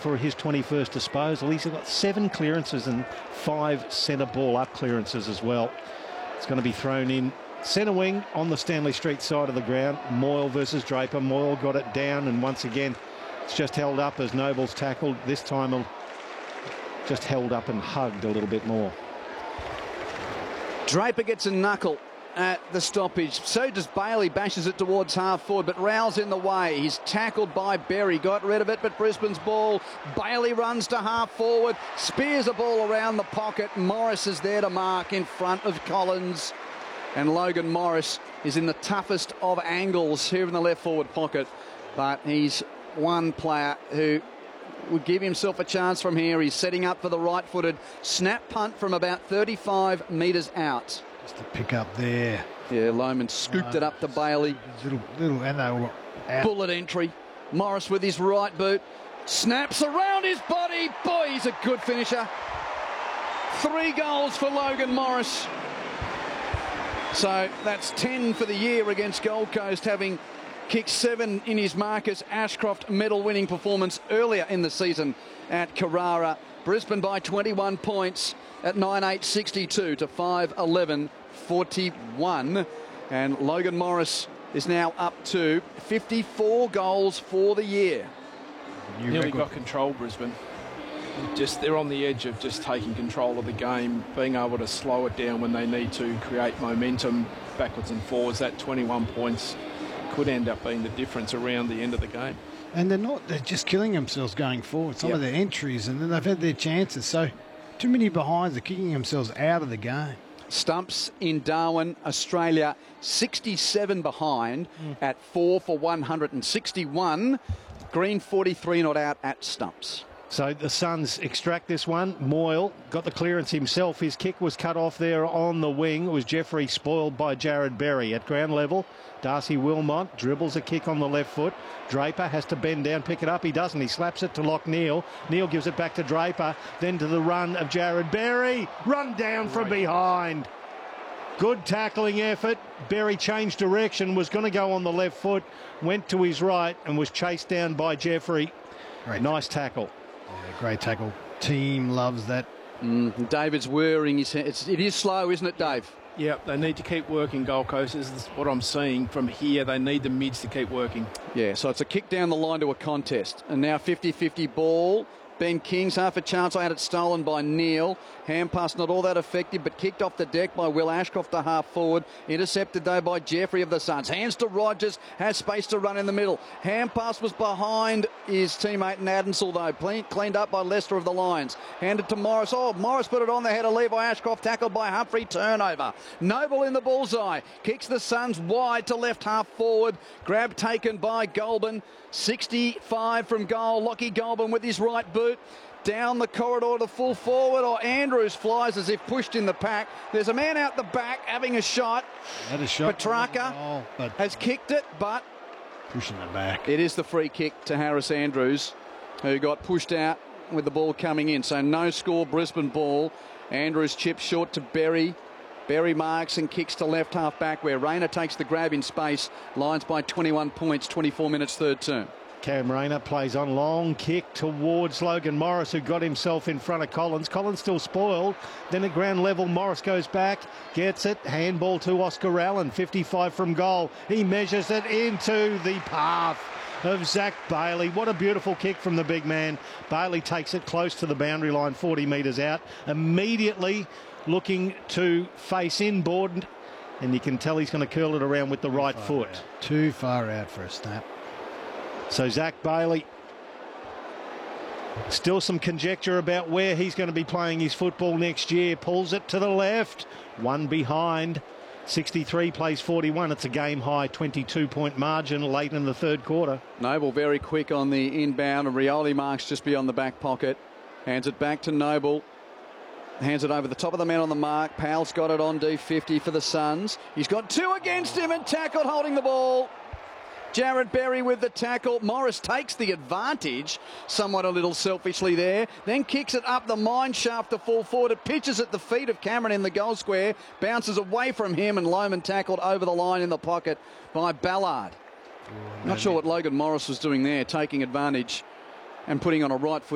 for his 21st disposal. He's got 7 clearances and 5 centre ball up clearances as well. It's going to be thrown in centre wing on the Stanley Street side of the ground. Moyle versus Draper. Moyle got it down, and once again it's just held up as Noble's tackled. This time just held up and hugged a little bit more. Draper gets a knuckle at the stoppage. So does Bailey, bashes it towards half forward, but Rowell's in the way. He's tackled by Berry, got rid of it, but Brisbane's ball. Bailey runs to half forward, spears a ball around the pocket. Morris is there to mark in front of Collins, and Logan Morris is in the toughest of angles here in the left forward pocket, but he's one player who would give himself a chance from here. He's setting up for the right-footed snap punt from about 35 metres out. Just a pick up there. Yeah, Lohman scooped it up to Bailey. Little, and they were out. Bullet entry. Morris with his right boot. Snaps around his body. Boy, he's a good finisher. 3 goals for Logan Morris. So that's 10 for the year against Gold Coast, having kicked 7 in his Marcus Ashcroft medal-winning performance earlier in the season at Carrara. Brisbane by 21 points at 9-8-62 to 5-11-41. And Logan Morris is now up to 54 goals for the year. Nearly got control, Brisbane. They're on the edge of just taking control of the game, being able to slow it down when they need to, create momentum backwards and forwards. That 21 points could end up being the difference around the end of the game. And they're just killing themselves going forward. Some of their entries, and then they've had their chances. So too many behinds are kicking themselves out of the game. Stumps in Darwin, Australia, 67 behind at 4 for 161. Green 43 not out at Stumps. So the Suns extract this one. Moyle got the clearance himself. His kick was cut off there on the wing. It was Jeffrey spoiled by Jared Berry. At ground level, Darcy Wilmot dribbles a kick on the left foot. Draper has to bend down, pick it up. He doesn't. He slaps it to Lockneil. Neil gives it back to Draper. Then to the run of Jared Berry. Run down from behind. Good tackling effort. Berry changed direction, was going to go on the left foot, went to his right and was chased down by Jeffrey. Nice tackle. Yeah, great tackle. Team loves that. David's whirring his head. It is slow, isn't it, Dave? Yeah, they need to keep working, Gold Coast. This is what I'm seeing from here. They need the mids to keep working. Yeah, so it's a kick down the line to a contest. And now 50-50 ball. Ben King's half a chance. I had it stolen by Neil. Hand pass not all that effective, but kicked off the deck by Will Ashcroft to half forward. Intercepted though by Jeffrey of the Suns. Hands to Rogers. Has space to run in the middle. Hand pass was behind his teammate Nadensel though. Cleaned up by Lester of the Lions. Handed to Morris. Oh, Morris put it on the head of Levi Ashcroft. Tackled by Humphrey. Turnover. Noble in the bullseye. Kicks the Suns wide to left half forward. Grab taken by Goulburn. 65 from goal. Lockie Goulburn with his right boot. Down the corridor to full forward, or Andrews flies as if pushed in the pack. There's a man out the back having a shot. Had a shot. Petrarca has kicked it, but pushing it back. It is the free kick to Harris Andrews, who got pushed out with the ball coming in. So no score, Brisbane ball. Andrews chips short to Berry. Berry marks and kicks to left half back, where Rayner takes the grab in space. Lions by 21 points, 24 minutes third term. Cam Rayner plays on, long kick towards Logan Morris, who got himself in front of Collins. Collins still spoiled. Then at ground level, Morris goes back, gets it. Handball to Oscar Allen, 55 from goal. He measures it into the path of Zach Bailey. What a beautiful kick from the big man. Bailey takes it close to the boundary line, 40 metres out. Immediately looking to face inboard, and you can tell he's going to curl it around with the right foot. Too far out for a snap. So Zach Bailey, still some conjecture about where he's going to be playing his football next year. Pulls it to the left, one behind. 63 plays 41. It's a game-high 22-point margin late in the third quarter. Noble very quick on the inbound, and Rioli marks just beyond the back pocket. Hands it back to Noble. Hands it over the top of the man on the mark. Powell's got it on D50 for the Suns. He's got 2 against him and tackled holding the ball. Jared Berry with the tackle. Morris takes the advantage, somewhat a little selfishly there, then kicks it up the mine shaft to full forward. It pitches at the feet of Cameron in the goal square, bounces away from him, and Lohman tackled over the line in the pocket by Ballard. Not sure what Logan Morris was doing there, taking advantage and putting on a right foot